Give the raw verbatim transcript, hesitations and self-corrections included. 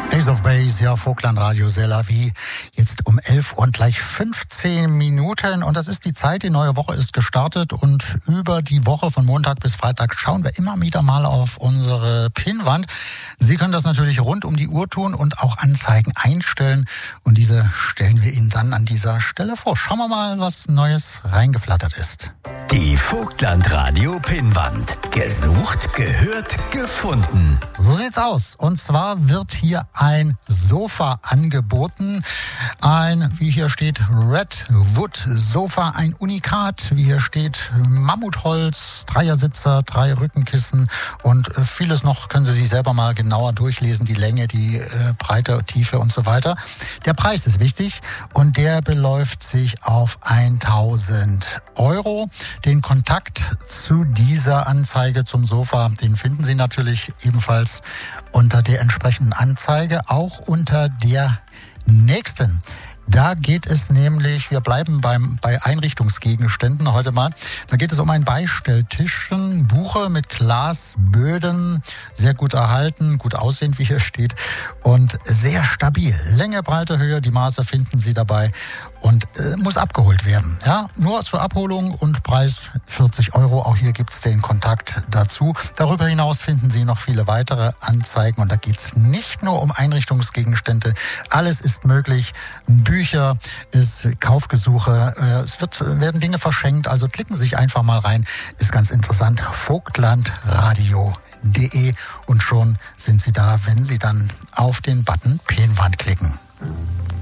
Ace of Base, ja, Vogtlandradio, c'est la vie. Jetzt um elf Uhr und gleich fünfzehn Minuten. Und das ist die Zeit, die neue Woche ist gestartet. Und über die Woche von Montag bis Freitag schauen wir immer wieder mal auf unsere Pinnwand. Sie können das natürlich rund um die Uhr tun und auch Anzeigen einstellen. Und diese stellen wir Ihnen dann an dieser Stelle vor. Schauen wir mal, was Neues reingeflattert ist. Die Vogtlandradio Pinnwand. Gesucht, gehört, gefunden. So sieht's aus. Und zwar wird hier ein Sofa angeboten. Ein, wie hier steht, Redwood Sofa, ein Unikat. Wie hier steht, Mammutholz, Dreiersitzer, drei Rückenkissen und vieles noch können Sie sich selber mal genauer durchlesen. Die Länge, die äh, Breite, Tiefe und so weiter. Der Preis ist wichtig und der beläuft sich auf tausend Euro. Den Kontakt zu dieser Anzeige zum Sofa, den finden Sie natürlich ebenfalls unter der entsprechenden Anzeige, auch unter der nächsten. Da geht es nämlich, wir bleiben beim, bei Einrichtungsgegenständen heute mal. Da geht es um einen Beistelltisch, Buche mit Glasböden, sehr gut erhalten, gut aussehend, wie hier steht, und sehr stabil. Länge, Breite, Höhe, die Maße finden Sie dabei und äh, muss abgeholt werden. Ja, nur zur Abholung und Preis vierzig Euro. Auch hier gibt's den Kontakt dazu. Darüber hinaus finden Sie noch viele weitere Anzeigen und da geht's nicht nur um Einrichtungsgegenstände. Alles ist möglich. Bücher, es Kaufgesuche, äh, es wird, werden Dinge verschenkt. Also klicken Sie sich einfach mal rein. Ist ganz interessant. Vogtlandradio punkt de und schon sind Sie da, wenn Sie dann auf den Button Pinnwand klicken.